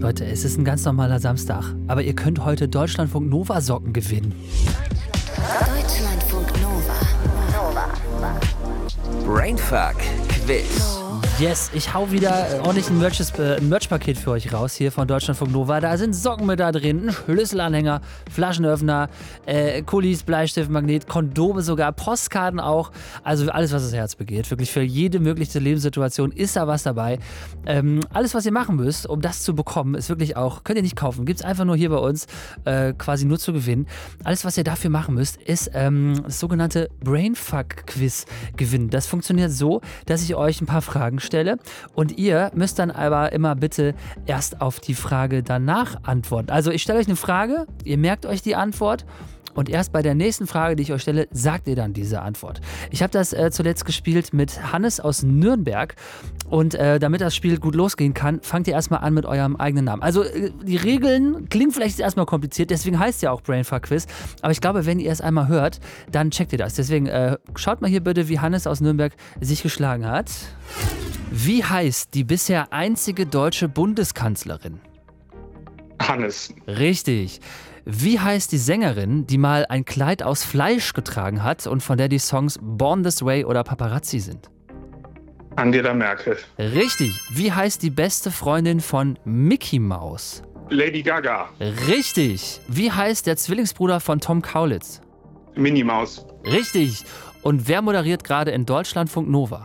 Leute, es ist ein ganz normaler Samstag, aber ihr könnt heute Deutschlandfunk Nova Socken gewinnen. Deutschlandfunk Nova. Brainfuck Quiz. Yes, ich hau wieder ordentlich ein Merch-Paket für euch raus hier von Deutschlandfunk Nova. Da sind Socken mit da drin, ein Schlüsselanhänger, Flaschenöffner, Kulis, Bleistift, Magnet, Kondome sogar, Postkarten auch. Also alles, was das Herz begehrt. Wirklich für jede mögliche Lebenssituation ist da was dabei. Alles, was ihr machen müsst, um das zu bekommen, ist wirklich auch, könnt ihr nicht kaufen, gibt es einfach nur hier bei uns, quasi nur zu gewinnen. Alles, was ihr dafür machen müsst, ist das sogenannte Brainfuck-Quiz gewinnen. Das funktioniert so, dass ich euch ein paar Fragen stelle und ihr müsst dann aber immer bitte erst auf die Frage danach antworten. Also ich stelle euch eine Frage, ihr merkt euch die Antwort und erst bei der nächsten Frage, die ich euch stelle, sagt ihr dann diese Antwort. Ich habe das zuletzt gespielt mit Hannes aus Nürnberg und damit das Spiel gut losgehen kann, fangt ihr erstmal an mit eurem eigenen Namen. Also die Regeln klingen vielleicht erstmal kompliziert, deswegen heißt ja auch Brainfuck Quiz, aber ich glaube, wenn ihr es einmal hört, dann checkt ihr das. Deswegen schaut mal hier bitte, wie Hannes aus Nürnberg sich geschlagen hat. Wie heißt die bisher einzige deutsche Bundeskanzlerin? Hannes. Richtig. Wie heißt die Sängerin, die mal ein Kleid aus Fleisch getragen hat und von der die Songs Born This Way oder Paparazzi sind? Angela Merkel. Richtig. Wie heißt die beste Freundin von Mickey Mouse? Lady Gaga. Richtig. Wie heißt der Zwillingsbruder von Tom Kaulitz? Minnie Maus. Richtig. Und wer moderiert gerade in Deutschlandfunk Nova?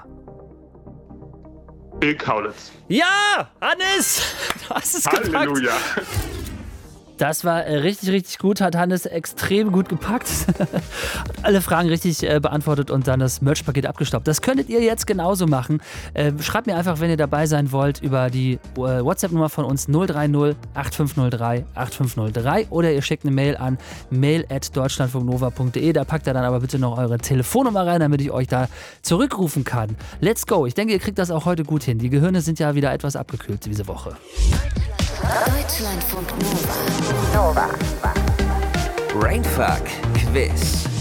Bill Kaulitz. Ja, Hannes! Du hast es gepackt. Halleluja. Das war richtig, richtig gut. Hat Hannes extrem gut gepackt. Hat alle Fragen richtig beantwortet und dann das Merch-Paket abgestaubt. Das könntet ihr jetzt genauso machen. Schreibt mir einfach, wenn ihr dabei sein wollt, über die WhatsApp-Nummer von uns 030 8503 8503 oder ihr schickt eine Mail an mail@deutschlandfunknova.de. Da packt ihr dann aber bitte noch eure Telefonnummer rein, damit ich euch da zurückrufen kann. Let's go. Ich denke, ihr kriegt das auch heute gut hin. Die Gehirne sind ja wieder etwas abgekühlt diese Woche. Deutschlandfunk Nova. Brainfuck Quiz.